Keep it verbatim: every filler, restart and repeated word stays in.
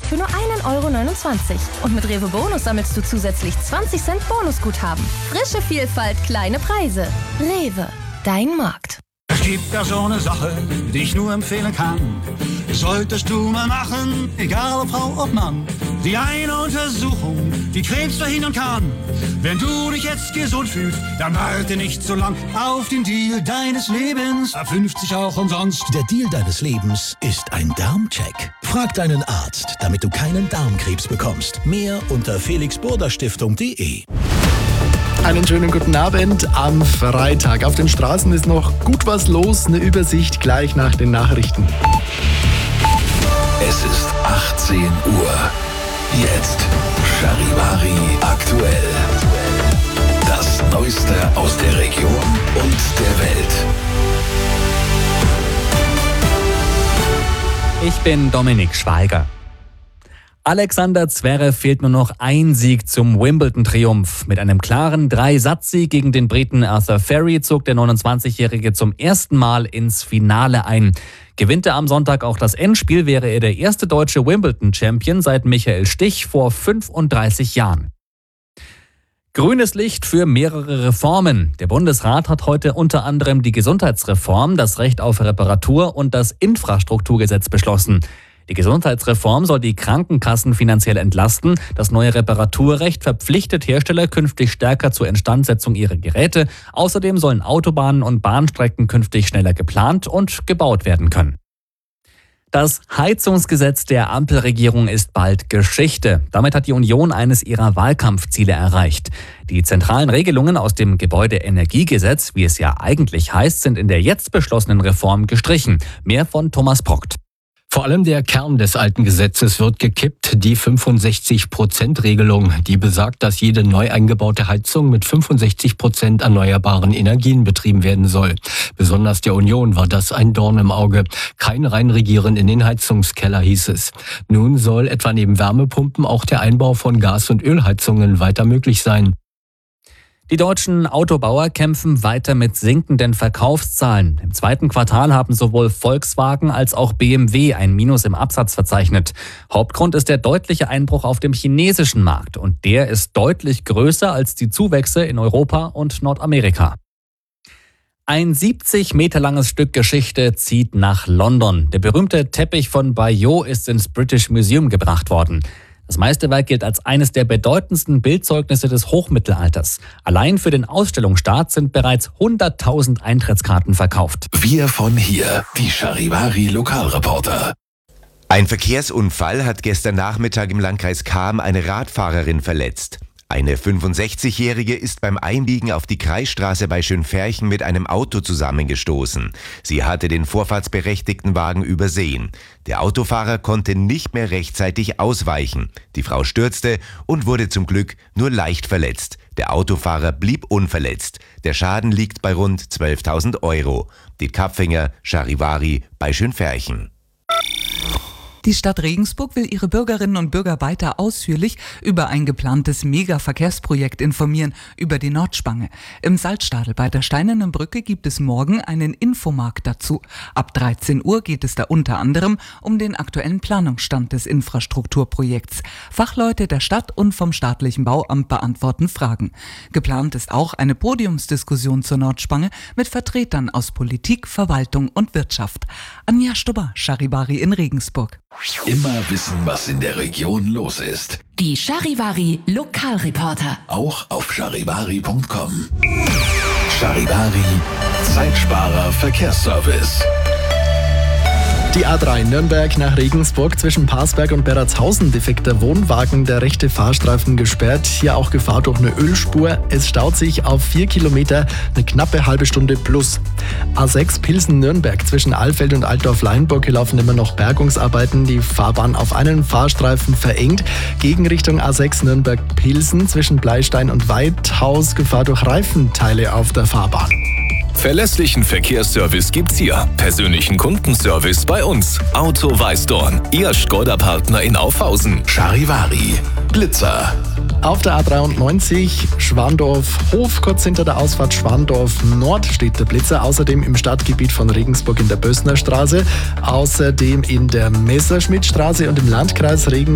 für nur ein Euro neunundzwanzig. Und mit Rewe Bonus sammelst du zusätzlich zwanzig Cent Bonusguthaben. Frische Vielfalt, kleine Preise. Rewe, dein Markt. Es gibt da so eine Sache, die ich nur empfehlen kann. Solltest du mal machen, egal ob Frau, ob Mann. Die eine Untersuchung, die Krebs verhindern kann. Wenn du dich jetzt gesund fühlst, dann warte nicht so lang auf den Deal deines Lebens. Ab fünfzig auch umsonst. Der Deal deines Lebens ist ein Darmcheck. Frag deinen Arzt, damit du keinen Darmkrebs bekommst. Mehr unter felix burda stiftung punkt de. Einen schönen guten Abend am Freitag. Auf den Straßen ist noch gut was los. Eine Übersicht gleich nach den Nachrichten. Es ist achtzehn Uhr. Jetzt Charivari aktuell. Das Neueste aus der Region und der Welt. Ich bin Dominik Schweiger. Alexander Zverev fehlt nur noch ein Sieg zum Wimbledon-Triumph. Mit einem klaren Drei-Satz-Sieg gegen den Briten Arthur Ferry zog der neunundzwanzigjährige zum ersten Mal ins Finale ein. Gewinnt er am Sonntag auch das Endspiel, wäre er der erste deutsche Wimbledon-Champion seit Michael Stich vor fünfunddreißig Jahren. Grünes Licht für mehrere Reformen. Der Bundesrat hat heute unter anderem die Gesundheitsreform, das Recht auf Reparatur und das Infrastrukturgesetz beschlossen. Die Gesundheitsreform soll die Krankenkassen finanziell entlasten. Das neue Reparaturrecht verpflichtet Hersteller künftig stärker zur Instandsetzung ihrer Geräte. Außerdem sollen Autobahnen und Bahnstrecken künftig schneller geplant und gebaut werden können. Das Heizungsgesetz der Ampelregierung ist bald Geschichte. Damit hat die Union eines ihrer Wahlkampfziele erreicht. Die zentralen Regelungen aus dem Gebäudeenergiegesetz, wie es ja eigentlich heißt, sind in der jetzt beschlossenen Reform gestrichen. Mehr von Thomas Prockt. Vor allem der Kern des alten Gesetzes wird gekippt, die fünfundsechzig Prozent Regelung, die besagt, dass jede neu eingebaute Heizung mit fünfundsechzig Prozent erneuerbaren Energien betrieben werden soll. Besonders der Union war das ein Dorn im Auge. Kein Reinregieren in den Heizungskeller, hieß es. Nun soll etwa neben Wärmepumpen auch der Einbau von Gas- und Ölheizungen weiter möglich sein. Die deutschen Autobauer kämpfen weiter mit sinkenden Verkaufszahlen. Im zweiten Quartal haben sowohl Volkswagen als auch B M W ein Minus im Absatz verzeichnet. Hauptgrund ist der deutliche Einbruch auf dem chinesischen Markt. Und der ist deutlich größer als die Zuwächse in Europa und Nordamerika. Ein siebzig Meter langes Stück Geschichte zieht nach London. Der berühmte Teppich von Bayeux ist ins British Museum gebracht worden. Das Meisterwerk gilt als eines der bedeutendsten Bildzeugnisse des Hochmittelalters. Allein für den Ausstellungsstart sind bereits hunderttausend Eintrittskarten verkauft. Wir von hier, die Charivari Lokalreporter. Ein Verkehrsunfall hat gestern Nachmittag im Landkreis Cham eine Radfahrerin verletzt. Eine fünfundsechzigjährige ist beim Einbiegen auf die Kreisstraße bei Schönferchen mit einem Auto zusammengestoßen. Sie hatte den vorfahrtsberechtigten Wagen übersehen. Der Autofahrer konnte nicht mehr rechtzeitig ausweichen. Die Frau stürzte und wurde zum Glück nur leicht verletzt. Der Autofahrer blieb unverletzt. Der Schaden liegt bei rund zwölftausend Euro. Die Kapfinger Charivari bei Schönferchen. Die Stadt Regensburg will ihre Bürgerinnen und Bürger weiter ausführlich über ein geplantes Mega-Verkehrsprojekt informieren, über die Nordspange. Im Salzstadel bei der Steinernen Brücke gibt es morgen einen Infomarkt dazu. Ab dreizehn Uhr geht es da unter anderem um den aktuellen Planungsstand des Infrastrukturprojekts. Fachleute der Stadt und vom staatlichen Bauamt beantworten Fragen. Geplant ist auch eine Podiumsdiskussion zur Nordspange mit Vertretern aus Politik, Verwaltung und Wirtschaft. Anja Stubber, Charivari in Regensburg. Immer wissen, was in der Region los ist. Die Charivari Lokalreporter. Auch auf charivari punkt com. Charivari, Zeitsparer Verkehrsservice. Die A drei Nürnberg nach Regensburg zwischen Parsberg und Berratshausen. Defekter Wohnwagen, der rechte Fahrstreifen gesperrt. Hier auch Gefahr durch eine Ölspur. Es staut sich auf vier Kilometer, eine knappe halbe Stunde plus. A sechs Pilsen-Nürnberg zwischen Alfeld und Altdorf-Leinburg. Hier laufen immer Bergungsarbeiten. Die Fahrbahn auf einen Fahrstreifen verengt. Gegenrichtung A sechs Nürnberg-Pilsen zwischen Bleistein und Weidhaus. Gefahr durch Reifenteile auf der Fahrbahn. Verlässlichen Verkehrsservice gibt's hier. Persönlichen Kundenservice bei uns. Auto Weißdorn, Ihr Skoda-Partner in Aufhausen. Charivari, Blitzer. Auf der A dreiundneunzig Schwandorf-Hof, kurz hinter der Ausfahrt Schwandorf-Nord steht der Blitzer. Außerdem im Stadtgebiet von Regensburg in der Bößner Straße. Außerdem in der Messerschmittstraße und im Landkreis Regensburg